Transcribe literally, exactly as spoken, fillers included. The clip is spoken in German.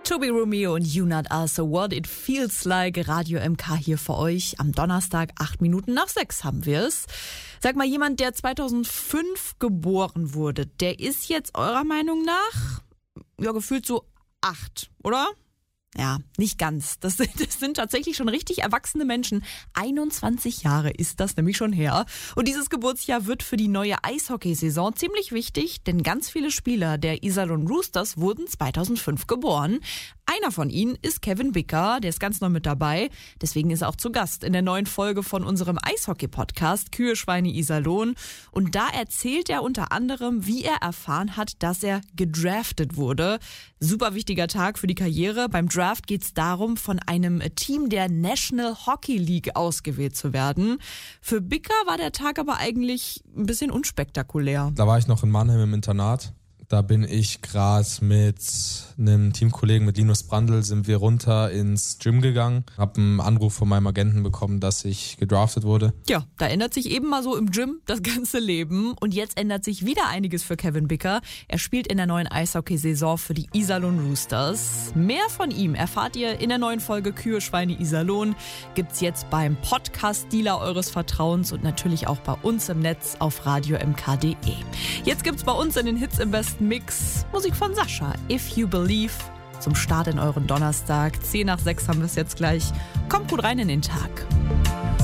Toby Romeo und You Not Us, So What It Feels Like. Radio M K hier für euch. Am Donnerstag, acht Minuten nach sechs haben wir es. Sag mal, jemand, der zweitausendfünf geboren wurde, der ist jetzt eurer Meinung nach, ja, gefühlt so acht, oder? Ja, nicht ganz. Das sind, das sind tatsächlich schon richtig erwachsene Menschen. einundzwanzig Jahre ist das nämlich schon her. Und dieses Geburtsjahr wird für die neue Eishockeysaison ziemlich wichtig, denn ganz viele Spieler der Iserlohn Roosters wurden zweitausendfünf geboren. Einer von ihnen ist Kevin Bicker, der ist ganz neu mit dabei. Deswegen ist er auch zu Gast in der neuen Folge von unserem Eishockey-Podcast Kühe, Schweine, Iserlohn. Und da erzählt er unter anderem, wie er erfahren hat, dass er gedraftet wurde. Super wichtiger Tag für die Karriere. Beim Draft geht es darum, von einem Team der National Hockey League ausgewählt zu werden. Für Bicker war der Tag aber eigentlich ein bisschen unspektakulär. Da war ich noch in Mannheim im Internat. Da bin ich gerade mit einem Teamkollegen, mit Linus Brandl, sind wir runter ins Gym gegangen. Hab einen Anruf von meinem Agenten bekommen, dass ich gedraftet wurde. Ja, da ändert sich eben mal so im Gym das ganze Leben. Und jetzt ändert sich wieder einiges für Kevin Bicker. Er spielt in der neuen Eishockeysaison für die Iserlohn Roosters. Mehr von ihm erfahrt ihr in der neuen Folge Kühe, Schweine, Iserlohn. Gibt's jetzt beim Podcast-Dealer eures Vertrauens und natürlich auch bei uns im Netz auf radio m k punkt d e. Jetzt gibt's bei uns in den Hits im besten Mix Musik von Sascha, If You Believe, zum Start in euren Donnerstag. zehn nach sechs haben wir es jetzt gleich. Kommt gut rein in den Tag.